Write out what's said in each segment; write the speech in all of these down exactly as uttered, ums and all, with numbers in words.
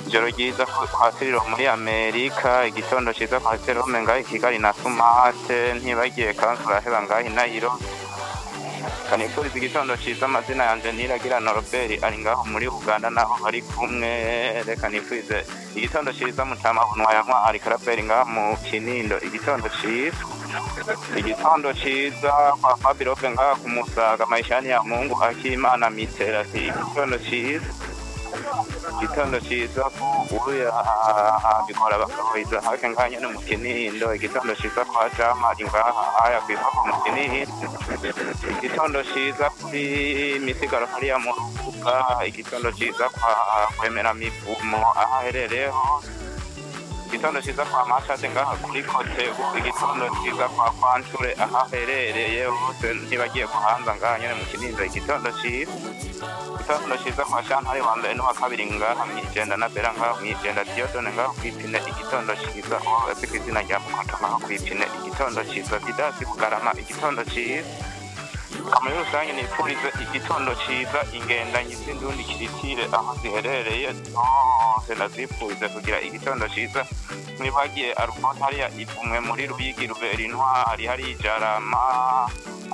ijoro ryiza kwa Siriro muri Amerika, igitondo ciza kwa Serome ngaho i Kigali na Sumate, ntibagiye kansura heba ngaho i Nairobi. Kanifuriza igitondo ciza, amazina yanje Niragira Norbert ari ngaho muri Uganda naho bari kumwe. Reka nifurize igitondo ciza Mutama Bunwa yankwa ari Karaberi ngaho mu Kinindo, igitondo ciza. Igitondo ciza kwa Fabirope ngaho ku Musaga, Maishani ya Mungu Akimana Mitera, igitondo ciza. Igitondo ciza uya bikora bakawiza hake nganye no mu Kinindo, igitondo ciza kwa Jama ngaha aya kwiva mu Kinindo. Igitondo ciza kuri Misigaro hariya mu Rubuga, igitondo ciza kwa Kwemera Mivumo ahaherereho. Igitondo ciza kwa Mashate ngaha kuri Kotebu, igitondo ciza kwa Kwanchure ahaherereye hose ntibagiye kuhanza ngaha nyene mu Kinindo, igitondo ciza. Igitondo ciza kwa Shantare wa mbere n'uwa kabiri ngaha mw'ijenda na Bera ngaha mw'ijenda, Diodone ngaho kw'ipine, igitondo ciza uwo afite izina rya Mukoto ngaho kw'ipine, igitondo ciza. Didasi Bugarama, igitondo ciza. Muri rusange nifurize igitondo ciza ingendanyi z'indundi kiritire aho ziherereye zose ndazifurize kugira igitondo ciza. Mwibagiye Arukota hariya ivumwe muri Ruyigi Rubera Intwari hari Ijarama,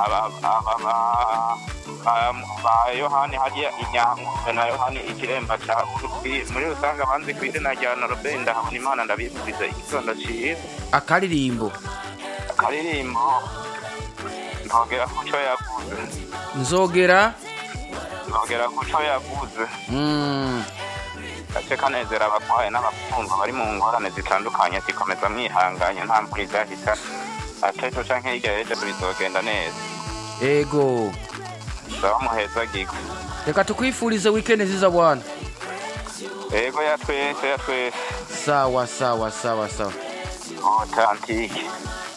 ba Yohani hariya Inyanguze na Yohani Ikiremba ca Urusi. Muri rusange abanzi kw'izina rya Norbert ndahabona Imana ndabifurize igitondo ciza. Akaririmbo akaririmbo nzogera kuco yaguze nzogera nzogera kuco yaguze mm gace kanezera abakwaye n'abafunga bari mu ngorane zitandukanye, zikomeza mwihanganye nta mvura izahita atejo canke hirya y'ejo bizogenda neza. Ego sawa muheza gigo, reka tukwifurize weekend nziza bwana. Ego ya twese ya twese. Sawa sawa sawa sawa. Authentique.